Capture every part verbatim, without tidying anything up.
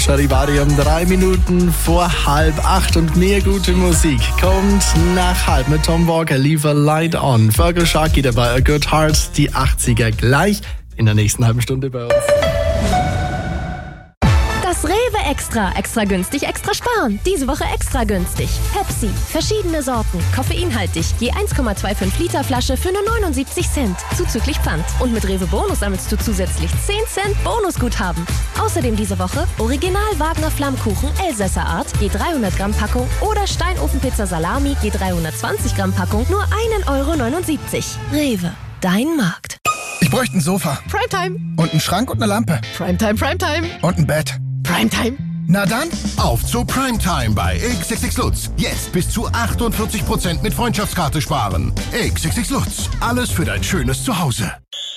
Charivari um drei Minuten vor halb acht und mehr gute Musik kommt nach halb mit Tom Walker, Leave a Light On. Fergal Sharkey dabei, A Good Heart, die achtziger gleich in der nächsten halben Stunde bei uns. Das Rewe Extra. Extra günstig, extra sparen. Diese Woche extra günstig. Pepsi. Verschiedene Sorten. Koffeinhaltig. Je eins Komma fünfundzwanzig Liter Flasche für nur neunundsiebzig Cent. Zuzüglich Pfand. Und mit Rewe Bonus sammelst du zusätzlich zehn Cent Bonusguthaben. Außerdem diese Woche Original Wagner Flammkuchen Elsässer Art. Je dreihundert Gramm Packung. Oder Steinofenpizza Salami. Je dreihundertzwanzig Gramm Packung. Nur ein Euro neunundsiebzig. Rewe. Dein Markt. Ich bräuchte ein Sofa. Primetime. Und einen Schrank und eine Lampe. Primetime, Primetime. Und ein Bett. Primetime. Na dann, auf zu Primetime bei X X X Lutz. Jetzt bis zu achtundvierzig Prozent mit Freundschaftskarte sparen. X X X Lutz. Alles für dein schönes Zuhause.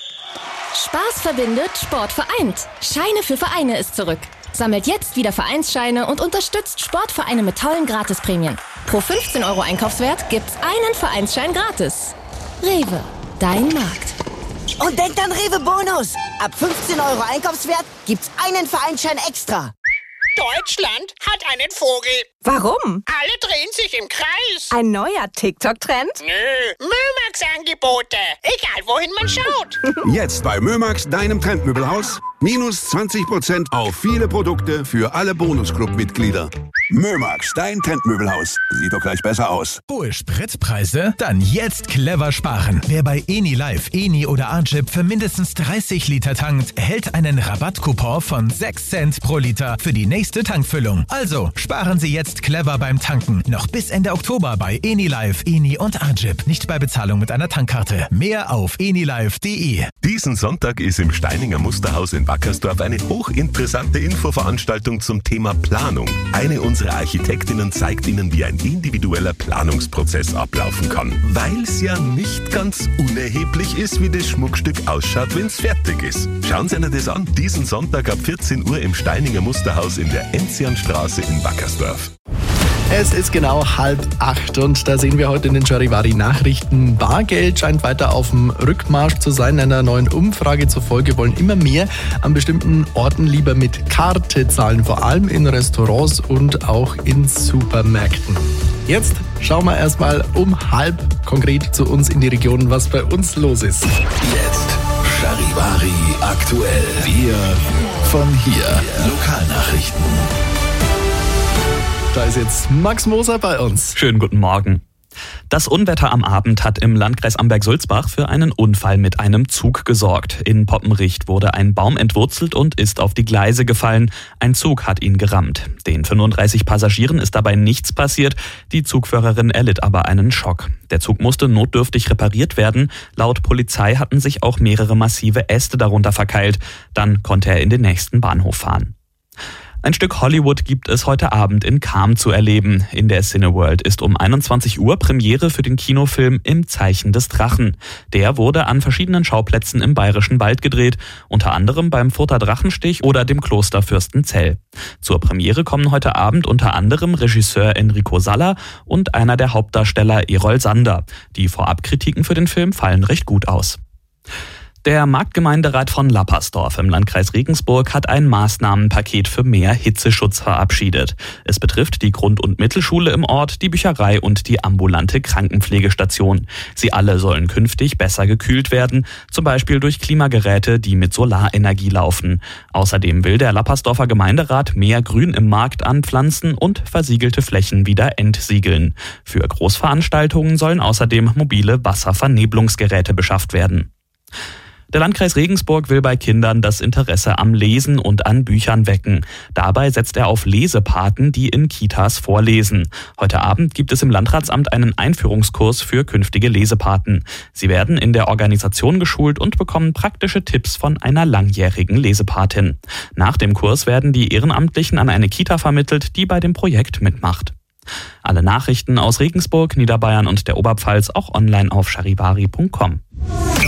Spaß verbindet, Sport vereint. Scheine für Vereine ist zurück. Sammelt jetzt wieder Vereinsscheine und unterstützt Sportvereine mit tollen Gratisprämien. Pro fünfzehn Euro Einkaufswert gibt's einen Vereinsschein gratis. Rewe, dein Markt. Und denkt an Rewe Bonus. Ab fünfzehn Euro Einkaufswert gibt's einen Vereinsschein extra. Deutschland hat einen Vogel. Warum? Alle drehen sich im Kreis. Ein neuer TikTok-Trend? Nö, Mömax-Angebote. Egal, wohin man schaut. Jetzt bei Mömax, deinem Trendmöbelhaus. Minus zwanzig Prozent auf viele Produkte für alle Bonusclub-Mitglieder. Mömax, dein Trendmöbelhaus. Sieht doch gleich besser aus. Hohe Spritpreise? Dann jetzt clever sparen. Wer bei Eni Live, Eni oder Arjip für mindestens dreißig Liter tankt, erhält einen Rabattcoupon von sechs Cent pro Liter für die nächste Tankfüllung. Also sparen Sie jetzt clever beim Tanken. Noch bis Ende Oktober bei Eni Live, Eni und Arjip. Nicht bei Bezahlung mit einer Tankkarte. Mehr auf enilive punkt de. Diesen Sonntag ist im Steininger Musterhaus in Wackersdorf eine hochinteressante Infoveranstaltung zum Thema Planung. Eine unserer Architektinnen zeigt Ihnen, wie ein individueller Planungsprozess ablaufen kann. Weil es ja nicht ganz unerheblich ist, wie das Schmuckstück ausschaut, wenn es fertig ist. Schauen Sie sich das an. Diesen Sonntag ab vierzehn Uhr im Steininger Musterhaus in der Enzianstraße in Wackersdorf. Es ist genau halb acht und da sehen wir heute in den Charivari-Nachrichten. Bargeld scheint weiter auf dem Rückmarsch zu sein. Einer neuen Umfrage zufolge wollen immer mehr an bestimmten Orten lieber mit Karte zahlen, vor allem in Restaurants und auch in Supermärkten. Jetzt schauen wir erstmal um halb konkret zu uns in die Region, was bei uns los ist. Jetzt Charivari aktuell. Wir von hier. Lokalnachrichten. Da ist jetzt Max Moser bei uns. Schönen guten Morgen. Das Unwetter am Abend hat im Landkreis Amberg-Sulzbach für einen Unfall mit einem Zug gesorgt. In Poppenricht wurde ein Baum entwurzelt und ist auf die Gleise gefallen. Ein Zug hat ihn gerammt. Den fünfunddreißig Passagieren ist dabei nichts passiert. Die Zugführerin erlitt aber einen Schock. Der Zug musste notdürftig repariert werden. Laut Polizei hatten sich auch mehrere massive Äste darunter verkeilt. Dann konnte er in den nächsten Bahnhof fahren. Ein Stück Hollywood gibt es heute Abend in Cham zu erleben. In der Cineworld ist um einundzwanzig Uhr Premiere für den Kinofilm Im Zeichen des Drachen. Der wurde an verschiedenen Schauplätzen im Bayerischen Wald gedreht, unter anderem beim Further Drachenstich oder dem Kloster Fürstenzell. Zur Premiere kommen heute Abend unter anderem Regisseur Enrico Salla und einer der Hauptdarsteller Erol Sander. Die Vorabkritiken für den Film fallen recht gut aus. Der Marktgemeinderat von Lappersdorf im Landkreis Regensburg hat ein Maßnahmenpaket für mehr Hitzeschutz verabschiedet. Es betrifft die Grund- und Mittelschule im Ort, die Bücherei und die ambulante Krankenpflegestation. Sie alle sollen künftig besser gekühlt werden, zum Beispiel durch Klimageräte, die mit Solarenergie laufen. Außerdem will der Lappersdorfer Gemeinderat mehr Grün im Markt anpflanzen und versiegelte Flächen wieder entsiegeln. Für Großveranstaltungen sollen außerdem mobile Wasservernebelungsgeräte beschafft werden. Der Landkreis Regensburg will bei Kindern das Interesse am Lesen und an Büchern wecken. Dabei setzt er auf Lesepaten, die in Kitas vorlesen. Heute Abend gibt es im Landratsamt einen Einführungskurs für künftige Lesepaten. Sie werden in der Organisation geschult und bekommen praktische Tipps von einer langjährigen Lesepatin. Nach dem Kurs werden die Ehrenamtlichen an eine Kita vermittelt, die bei dem Projekt mitmacht. Alle Nachrichten aus Regensburg, Niederbayern und der Oberpfalz auch online auf charivari punkt com.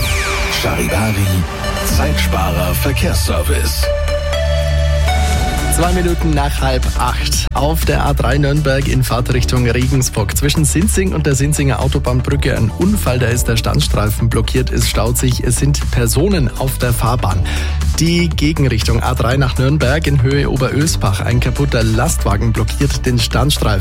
Charivari, Zeitsparer Verkehrsservice. Zwei Minuten nach halb acht. Auf der A drei Nürnberg in Fahrtrichtung Regensburg. Zwischen Sinzing und der Sinzinger Autobahnbrücke ein Unfall, da ist der Standstreifen blockiert, es staut sich, es sind Personen auf der Fahrbahn. Die Gegenrichtung A drei nach Nürnberg in Höhe Oberösbach. Ein kaputter Lastwagen blockiert den Standstreifen.